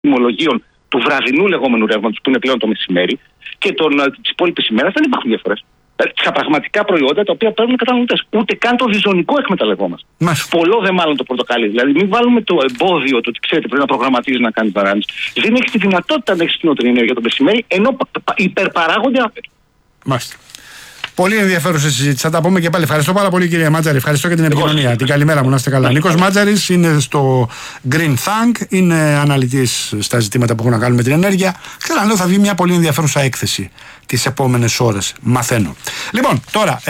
τιμολογίων του βραδινού λεγόμενου ρεύματος, που είναι πλέον το μεσημέρι, και της υπόλοιπης ημέρας δεν υπάρχουν διαφορές. Στα πραγματικά προϊόντα τα οποία παίρνουν οι καταναλωτές. Ούτε καν το διζωνικό εκμεταλλευόμαστε. Πολλό δε μάλλον το πορτοκάλι. Δηλαδή, μην βάλουμε το εμπόδιο το ότι ξέρετε πρέπει να προγραμματίζει να κάνει παράνοιση. Δεν έχει τη δυνατότητα να έχει φθηνότερη ενέργεια το μεσημέρι, ενώ υπερπαράγονται άπειρα. Μάλιστα. Πολύ ενδιαφέρουσα συζήτηση. Θα τα πούμε και πάλι. Ευχαριστώ πάρα πολύ, κύριε Μάτζαρη. Ευχαριστώ για την επικοινωνία. Την καλημέρα μου, να είστε καλά. Νίκος Μάτζαρης είναι στο Green Thank, είναι αναλυτής στα ζητήματα που έχουν να κάνουν με την ενέργεια. Θέλω να λέω, θα βγει μια πολύ ενδιαφέρουσα έκθεση τις επόμενες ώρες. Μαθαίνω. Λοιπόν, τώρα.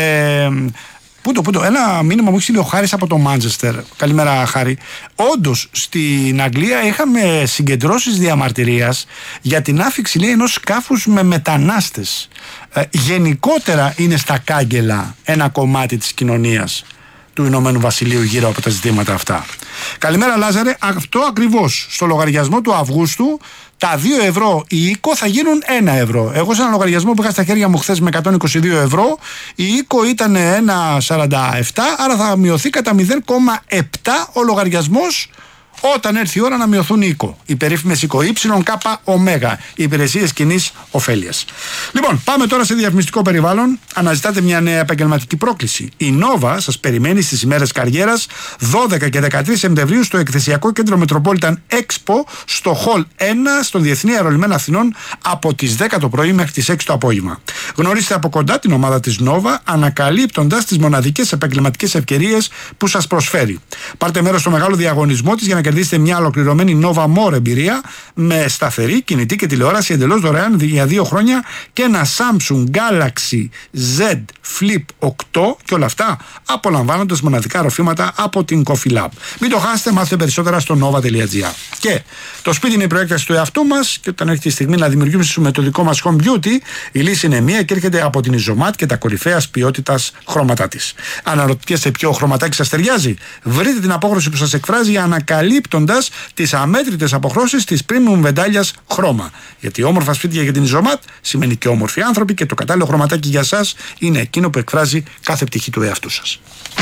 Πού ένα μήνυμα μου έχει στείλει ο Χάρης από το Μάντσεστερ. Καλημέρα, Χάρη. Όντως, στην Αγγλία είχαμε συγκεντρώσεις διαμαρτυρίας για την άφιξη, λέει, ενός σκάφους με μετανάστες. Γενικότερα είναι στα κάγκελα ένα κομμάτι της κοινωνίας του Ηνωμένου Βασιλείου γύρω από τα ζητήματα αυτά. Καλημέρα, Λάζαρε. Αυτό ακριβώς. Στο λογαριασμό του Αυγούστου, τα 2 ευρώ η οίκο θα γίνουν 1 ευρώ. Εγώ σε ένα λογαριασμό που είχα στα χέρια μου χθες με 122 ευρώ, η οίκο ήταν 1,47, άρα θα μειωθεί κατά 0,7 ο λογαριασμός όταν έρθει η ώρα να μειωθούν οι οίκο. Οι περίφημες οίκο Y, οι υπηρεσίες κοινής ωφέλειας. Λοιπόν, πάμε τώρα σε διαφημιστικό περιβάλλον. Αναζητάτε μια νέα επαγγελματική πρόκληση. Η Nova σας περιμένει στις ημέρες καριέρας 12 και 13 Σεπτεμβρίου στο εκθεσιακό κέντρο Metropolitan Expo στο Hall 1 στον Διεθνή Αερολιμένα Αθηνών από τις 10 το πρωί μέχρι τις 6 το απόγευμα. Γνωρίστε από κοντά την ομάδα της Nova, ανακαλύπτοντας τις μοναδικές επαγγελματικές ευκαιρίες που σας προσφέρει. Πάρτε μέρος στο μεγάλο διαγωνισμό της για να κερδίσετε μια ολοκληρωμένη Nova More εμπειρία με σταθερή, κινητή και τηλεόραση εντελώς δωρεάν για 2 χρόνια και ένα Samsung Galaxy Z Flip 8 και όλα αυτά απολαμβάνοντας μοναδικά ροφήματα από την Coffee Lab. Μην το χάσετε, μάθετε περισσότερα στο nova.gr. Και το σπίτι είναι η προέκταση του εαυτού μας και όταν έρχεται η στιγμή να δημιουργήσουμε το δικό μας home beauty, η λύση είναι μία και έρχεται από την Isomat και τα κορυφαίας ποιότητας χρώματά της. Αναρωτιέστε ποιο χρωματάκι σας ταιριάζει? Βρείτε την απόχρωση που σας εκφράζει ανακαλύπτοντας τις αμέτρητες αποχρώσεις της premium βεντάλιας χρώμα. Γιατί όμορφα σπίτια για την Isomat σημαίνει και όμορφοι άνθρωποι και το κατάλληλο χρωματάκι για σας είναι εκείνο που εκφράζει κάθε πτυχή του εαυτού σας.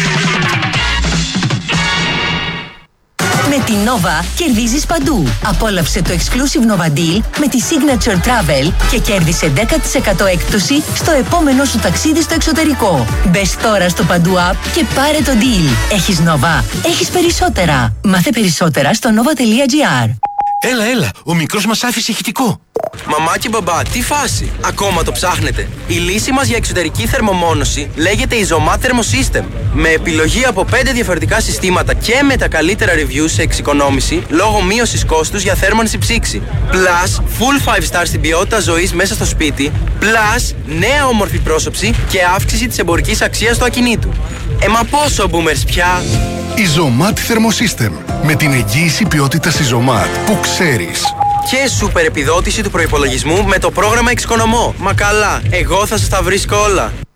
Με την Nova κερδίζεις παντού. Απόλαυσε το exclusive Nova Deal με τη Signature Travel και κέρδισε 10% έκπτωση στο επόμενο σου ταξίδι στο εξωτερικό. Μπες τώρα στο Παντού App και πάρε το deal. Έχεις Nova, έχεις περισσότερα. Μάθε περισσότερα στο nova.gr. Έλα, ο μικρός μας άφησε ηχητικό. Μαμά και μπαμπά, τι φάση? Ακόμα το ψάχνετε? Η λύση μας για εξωτερική θερμομόνωση λέγεται Isomat Thermosystem. Με επιλογή από 5 διαφορετικά συστήματα και με τα καλύτερα reviews σε εξοικονόμηση λόγω μείωσης κόστους για θέρμανση ψήξη. Plus, full 5 star στην ποιότητα ζωής μέσα στο σπίτι. Plus, νέα όμορφη πρόσωψη και αύξηση της εμπορικής αξίας του ακινήτου. Μα πόσο boomers πια? Isomat Thermosystem. Με την εγγύηση ποιότητας Isomat που ξέρεις. Και σούπερ επιδότηση του προϋπολογισμού με το πρόγραμμα Εξοικονομώ. Μα καλά, εγώ θα σας τα βρίσκω όλα.